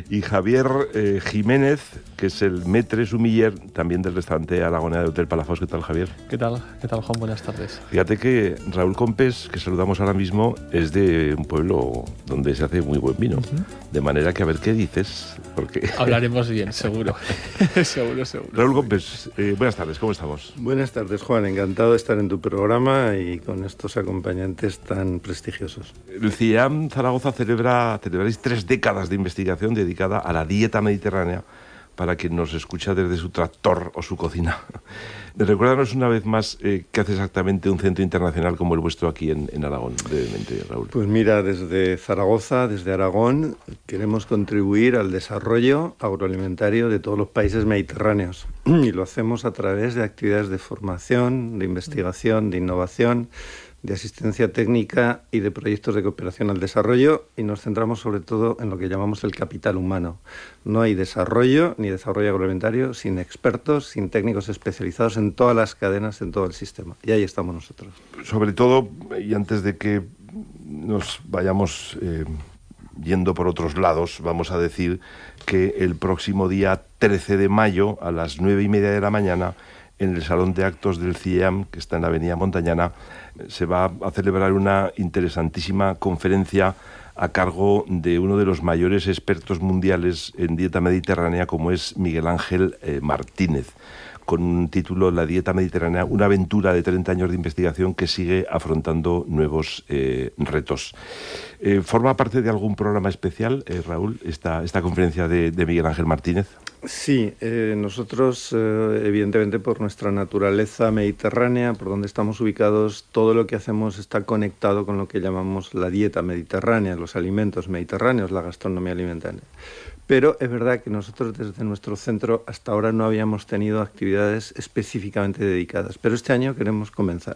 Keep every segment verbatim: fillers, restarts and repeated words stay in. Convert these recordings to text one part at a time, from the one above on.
Y Javier eh, Jiménez, que es el maître sommelier también del restaurante Aragonés de Hotel Palafox. ¿Qué tal, Javier? ¿Qué tal? ¿Qué tal, Juan? Buenas tardes. Fíjate que Raúl Compés, que saludamos ahora mismo, es de un pueblo donde se hace muy buen vino. Uh-huh. De manera que a ver qué dices. Porque... Hablaremos bien, seguro. seguro, seguro. Raúl Compés, eh, buenas tardes, ¿cómo estamos? Buenas tardes, Juan. Encantado de estar en tu programa y con estos acompañantes tan prestigiosos. El C I A M Zaragoza celebra, celebráis tres décadas de investigación dedicada a la dieta mediterránea para quien nos escucha desde su tractor o su cocina. Recuérdanos una vez más eh, qué hace exactamente un centro internacional como el vuestro aquí en, en Aragón, brevemente, Raúl. Pues mira, desde Zaragoza, desde Aragón, queremos contribuir al desarrollo agroalimentario de todos los países mediterráneos y lo hacemos a través de actividades de formación, de investigación, de innovación, de asistencia técnica y de proyectos de cooperación al desarrollo, y nos centramos sobre todo en lo que llamamos el capital humano. No hay desarrollo ni desarrollo agroalimentario sin expertos, sin técnicos especializados en todas las cadenas, en todo el sistema. Y ahí estamos nosotros. Sobre todo, y antes de que nos vayamos eh, yendo por otros lados, vamos a decir que el próximo día trece de mayo a las nueve y media de la mañana, en el Salón de Actos del C I A M, que está en la Avenida Montañana, se va a celebrar una interesantísima conferencia a cargo de uno de los mayores expertos mundiales en dieta mediterránea, como es Miguel Ángel eh, Martínez, con un título, La dieta mediterránea, una aventura de treinta años de investigación que sigue afrontando nuevos eh, retos. Eh, ¿Forma parte de algún programa especial, eh, Raúl, esta, esta conferencia de, de Miguel Ángel Martínez? Sí, eh, nosotros, eh, evidentemente, por nuestra naturaleza mediterránea, por donde estamos ubicados, todo lo que hacemos está conectado con lo que llamamos la dieta mediterránea, los alimentos mediterráneos, la gastronomía alimentaria. Pero es verdad que nosotros desde nuestro centro hasta ahora no habíamos tenido actividades específicamente dedicadas, pero este año queremos comenzar.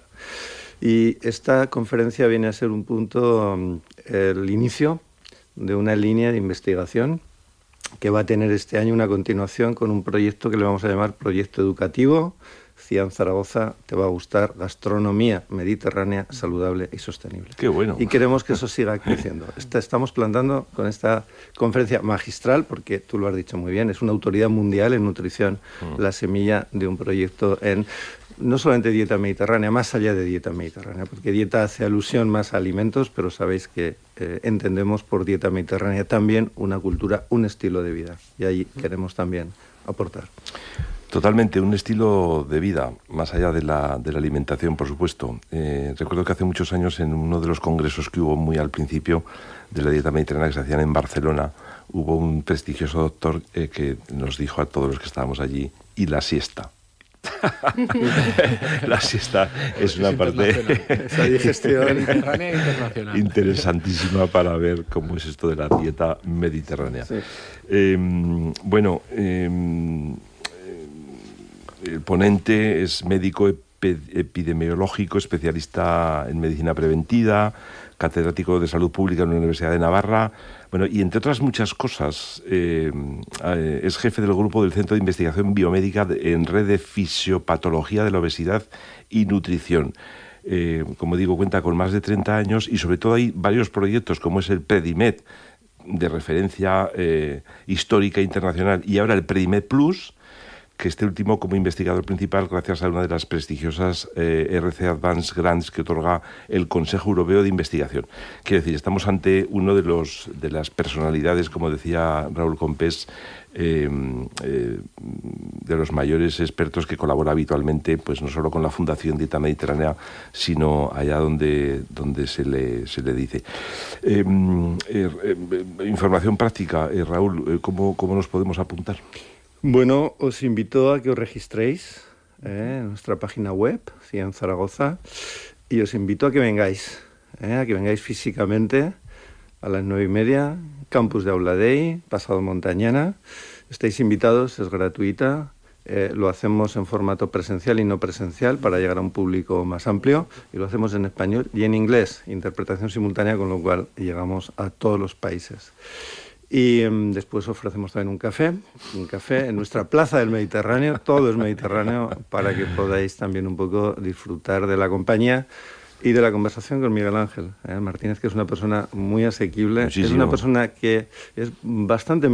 Y esta conferencia viene a ser un punto, el inicio de una línea de investigación que va a tener este año una continuación con un proyecto que le vamos a llamar Proyecto Educativo C I A M Zaragoza. Te va a gustar: gastronomía mediterránea saludable y sostenible. ¡Qué bueno! Y queremos que eso siga creciendo. Esta, estamos plantando con esta conferencia magistral, porque tú lo has dicho muy bien, es una autoridad mundial en nutrición, mm. la semilla de un proyecto en no solamente dieta mediterránea, más allá de dieta mediterránea, porque dieta hace alusión más a alimentos, pero sabéis que eh, entendemos por dieta mediterránea también una cultura, un estilo de vida, y ahí queremos también aportar. Totalmente, un estilo de vida, más allá de la, de la alimentación, por supuesto. Eh, recuerdo que hace muchos años, en uno de los congresos que hubo muy al principio de la dieta mediterránea que se hacían en Barcelona, hubo un prestigioso doctor eh, que nos dijo a todos los que estábamos allí: y la siesta. La siesta es una parte esa digestión mediterránea e internacional interesantísima para ver cómo es esto de la dieta mediterránea. Sí. Eh, bueno, eh, el ponente es médico epidemiológico, especialista en medicina preventiva, catedrático de salud pública en la Universidad de Navarra. Bueno, y entre otras muchas cosas, eh, eh, es jefe del grupo del Centro de Investigación Biomédica en Red de Fisiopatología de la Obesidad y Nutrición. Eh, como digo, cuenta con más de treinta años y sobre todo hay varios proyectos, como es el Predimed, de referencia eh, histórica internacional, y ahora el Predimed Plus, que este último como investigador principal gracias a una de las prestigiosas eh, R C Advanced Grants que otorga el Consejo Europeo de Investigación. Quiero decir, estamos ante uno de los de las personalidades, como decía Raúl Compés, eh, eh, de los mayores expertos que colabora habitualmente, pues no solo con la Fundación Dieta Mediterránea, sino allá donde, donde se le, se le dice. Eh, eh, eh, información práctica, eh, Raúl, eh, ¿cómo, ¿cómo nos podemos apuntar? Bueno, os invito a que os registréis eh, en nuestra página web, C I A M Zaragoza, y os invito a que vengáis, eh, a que vengáis físicamente a las nueve y media, campus de Aula Dei, Pasado Montañana. Estáis invitados, es gratuita, eh, lo hacemos en formato presencial y no presencial para llegar a un público más amplio, y lo hacemos en español y en inglés, interpretación simultánea, con lo cual llegamos a todos los países. Y um, después ofrecemos también un café, un café en nuestra Plaza del Mediterráneo, todo es Mediterráneo, para que podáis también un poco disfrutar de la compañía y de la conversación con Miguel Ángel ¿eh? Martínez, que es una persona muy asequible. Muchísimo. Es una persona que es bastante